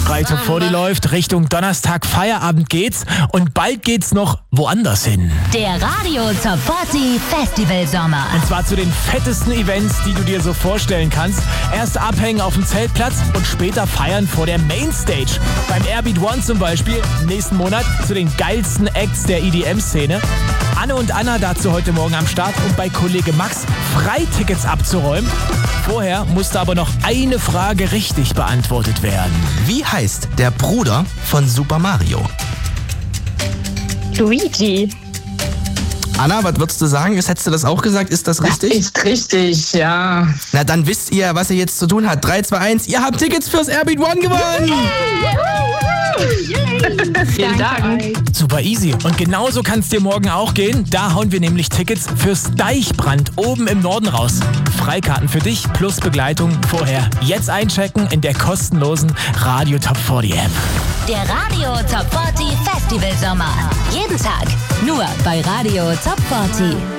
Radio Top 40 läuft, Richtung Donnerstag Feierabend geht's und bald geht's noch woanders hin. Der Radio Top 40 Festival Sommer. Und zwar zu den fettesten Events, die du dir so vorstellen kannst. Erst abhängen auf dem Zeltplatz und später feiern vor der Mainstage. Beim Airbeat One zum Beispiel, nächsten Monat zu den geilsten Acts der EDM-Szene. Anne und Anna dazu heute Morgen am Start und bei Kollege Max Freitickets abzuräumen. Vorher musste aber noch eine Frage richtig beantwortet werden. Wie heißt der Bruder von Super Mario? Luigi. Anna, was würdest du sagen? Hättest du das auch gesagt? Ist das richtig? Das ist richtig, ja. Na, dann wisst ihr, was ihr jetzt zu tun habt. 3, 2, 1, ihr habt Tickets fürs Airbeat One gewonnen! Vielen Dank. Super easy. Und genauso kann es dir morgen auch gehen. Da hauen wir nämlich Tickets fürs Deichbrand oben im Norden raus. Freikarten für dich plus Begleitung vorher. Jetzt einchecken in der kostenlosen Radio Top 40 App. Der Radio Top 40 Festival Sommer. Jeden Tag. Nur bei Radio Top 40.